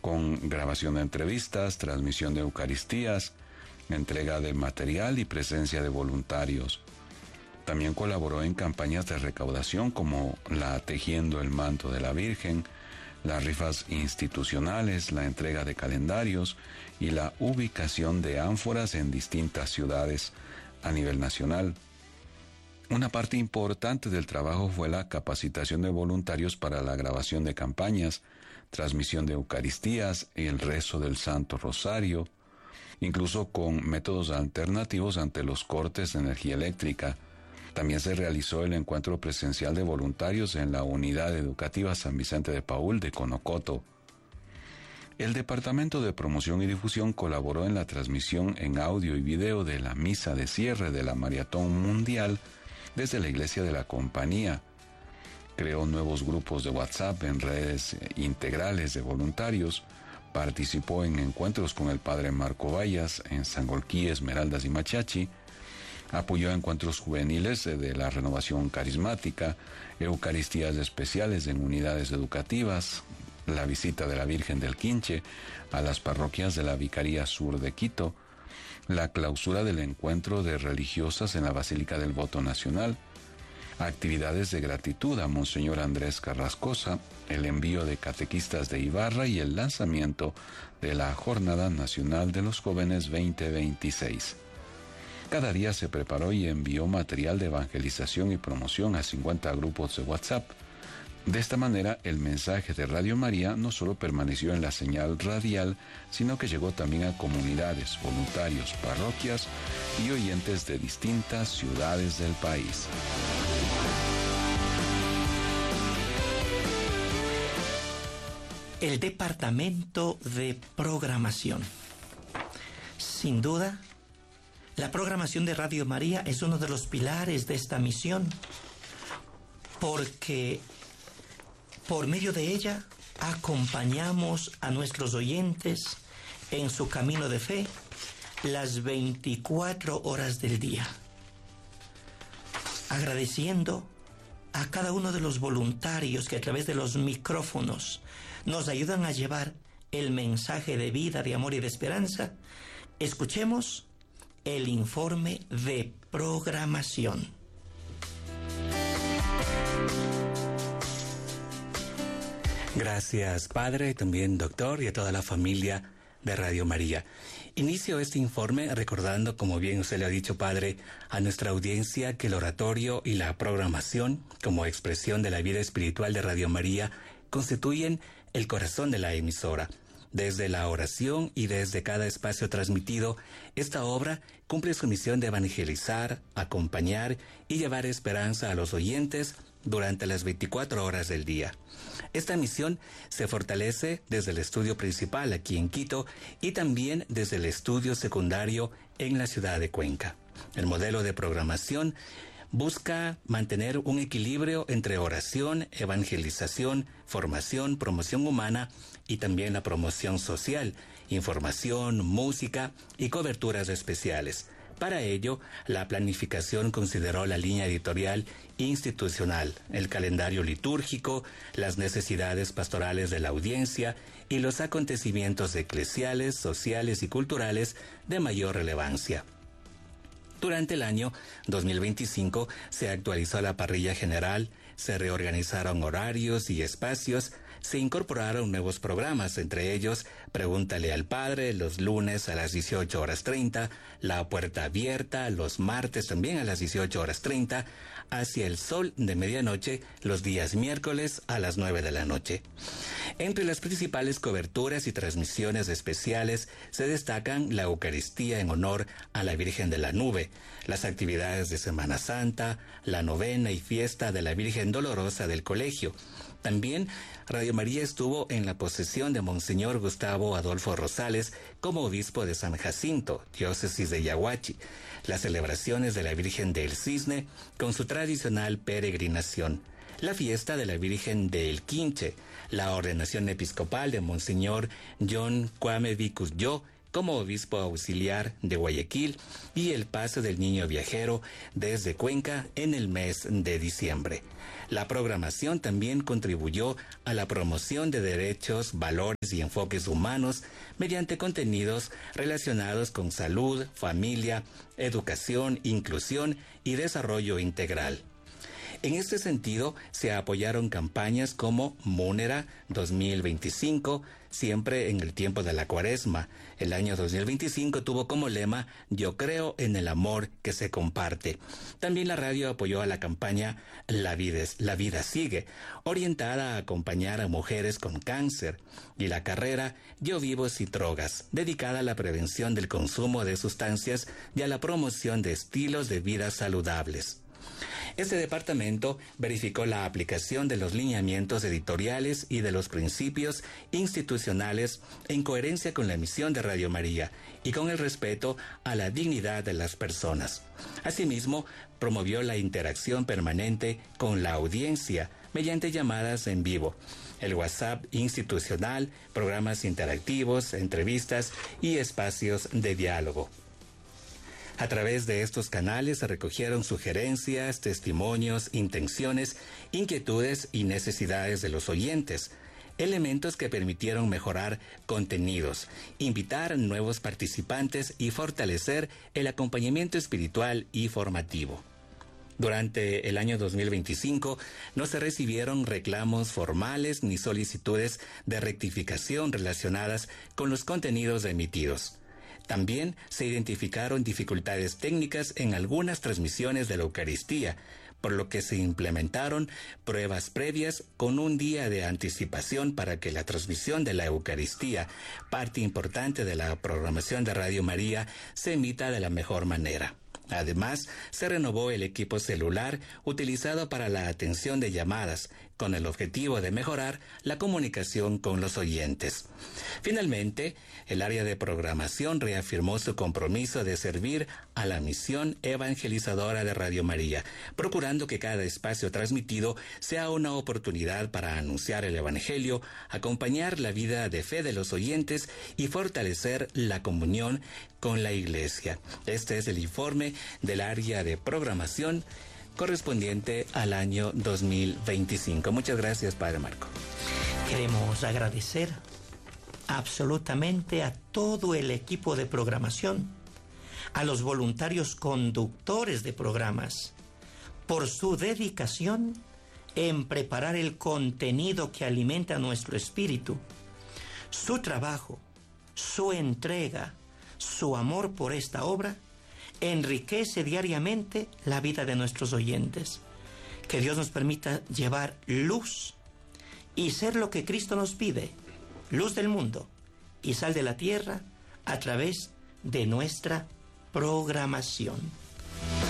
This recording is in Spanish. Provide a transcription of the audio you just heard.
con grabación de entrevistas, transmisión de Eucaristías, entrega de material y presencia de voluntarios. También colaboró en campañas de recaudación como la Tejiendo el Manto de la Virgen, las rifas institucionales, la entrega de calendarios y la ubicación de ánforas en distintas ciudades a nivel nacional. Una parte importante del trabajo fue la capacitación de voluntarios para la grabación de campañas, transmisión de Eucaristías y el rezo del Santo Rosario, incluso con métodos alternativos ante los cortes de energía eléctrica. También se realizó el encuentro presencial de voluntarios en la Unidad Educativa San Vicente de Paúl de Conocoto. El Departamento de Promoción y Difusión colaboró en la transmisión en audio y video de la misa de cierre de la Maratón Mundial desde la Iglesia de la Compañía. Creó nuevos grupos de WhatsApp en redes integrales de voluntarios. Participó en encuentros con el Padre Marco Vallas en Sangolquí, Esmeraldas y Machachi. Apoyó encuentros juveniles de la Renovación Carismática, Eucaristías especiales en unidades educativas, la visita de la Virgen del Quinche a las parroquias de la Vicaría Sur de Quito, la clausura del encuentro de religiosas en la Basílica del Voto Nacional, actividades de gratitud a Monseñor Andrés Carrascosa, el envío de catequistas de Ibarra y el lanzamiento de la Jornada Nacional de los Jóvenes 2026. Cada día se preparó y envió material de evangelización y promoción a 50 grupos de WhatsApp. De esta manera, el mensaje de Radio María no solo permaneció en la señal radial, sino que llegó también a comunidades, voluntarios, parroquias y oyentes de distintas ciudades del país. El Departamento de Programación. Sin duda, la programación de Radio María es uno de los pilares de esta misión, porque por medio de ella acompañamos a nuestros oyentes en su camino de fe las 24 horas del día, agradeciendo a cada uno de los voluntarios que a través de los micrófonos nos ayudan a llevar el mensaje de vida, de amor y de esperanza. Escuchemos el informe de programación. Gracias, Padre, también doctor y a toda la familia de Radio María. Inicio este informe recordando, como bien usted le ha dicho, Padre, a nuestra audiencia que el oratorio y la programación, como expresión de la vida espiritual de Radio María, constituyen el corazón de la emisora. Desde la oración y desde cada espacio transmitido, esta obra cumple su misión de evangelizar, acompañar y llevar esperanza a los oyentes durante las 24 horas del día. Esta misión se fortalece desde el estudio principal aquí en Quito y también desde el estudio secundario en la ciudad de Cuenca. El modelo de programación busca mantener un equilibrio entre oración, evangelización, formación, promoción humana y también la promoción social, información, música y coberturas especiales. Para ello, la planificación consideró la línea editorial institucional, el calendario litúrgico, las necesidades pastorales de la audiencia y los acontecimientos eclesiales, sociales y culturales de mayor relevancia. Durante el año 2025 se actualizó la parrilla general, se reorganizaron horarios y espacios, se incorporaron nuevos programas, entre ellos Pregúntale al Padre los lunes a las 18:30, La Puerta Abierta los martes también a las 18:30, Hacia el Sol de Medianoche los días miércoles a las 9 de la noche. Entre las principales coberturas y transmisiones especiales se destacan la Eucaristía en honor a la Virgen de la Nube, las actividades de Semana Santa, la novena y fiesta de la Virgen Dolorosa del Colegio. También Radio María estuvo en la posesión de Monseñor Gustavo Adolfo Rosales como obispo de San Jacinto, diócesis de Yaguachi, las celebraciones de la Virgen del Cisne con su tradicional peregrinación, la fiesta de la Virgen del Quinche, la ordenación episcopal de Monseñor John Kwame Vicus Yo como obispo auxiliar de Guayaquil y el paso del Niño Viajero desde Cuenca en el mes de diciembre. La programación también contribuyó a la promoción de derechos, valores y enfoques humanos mediante contenidos relacionados con salud, familia, educación, inclusión y desarrollo integral. En este sentido, se apoyaron campañas como Múnera 2025, siempre en el tiempo de la Cuaresma. El año 2025 tuvo como lema Yo creo en el amor que se comparte. También la radio apoyó a la campaña La vida sigue, orientada a acompañar a mujeres con cáncer, y la carrera Yo vivo sin drogas, dedicada a la prevención del consumo de sustancias y a la promoción de estilos de vida saludables. Este departamento verificó la aplicación de los lineamientos editoriales y de los principios institucionales en coherencia con la misión de Radio María y con el respeto a la dignidad de las personas. Asimismo, promovió la interacción permanente con la audiencia mediante llamadas en vivo, el WhatsApp institucional, programas interactivos, entrevistas y espacios de diálogo. A través de estos canales se recogieron sugerencias, testimonios, intenciones, inquietudes y necesidades de los oyentes, elementos que permitieron mejorar contenidos, invitar nuevos participantes y fortalecer el acompañamiento espiritual y formativo. Durante el año 2025 no se recibieron reclamos formales ni solicitudes de rectificación relacionadas con los contenidos emitidos. También se identificaron dificultades técnicas en algunas transmisiones de la Eucaristía, por lo que se implementaron pruebas previas con un día de anticipación para que la transmisión de la Eucaristía, parte importante de la programación de Radio María, se emita de la mejor manera. Además, se renovó el equipo celular utilizado para la atención de llamadas, con el objetivo de mejorar la comunicación con los oyentes. Finalmente, el área de programación reafirmó su compromiso de servir a la misión evangelizadora de Radio María, procurando que cada espacio transmitido sea una oportunidad para anunciar el Evangelio, acompañar la vida de fe de los oyentes y fortalecer la comunión con la Iglesia. Este es el informe del área de programación correspondiente al año 2025. Muchas gracias, Padre Marco. Queremos agradecer absolutamente a todo el equipo de programación, a los voluntarios conductores de programas, por su dedicación en preparar el contenido que alimenta nuestro espíritu. Su trabajo, su entrega, su amor por esta obra enriquece diariamente la vida de nuestros oyentes. Que Dios nos permita llevar luz y ser lo que Cristo nos pide, luz del mundo y sal de la tierra, a través de nuestra programación.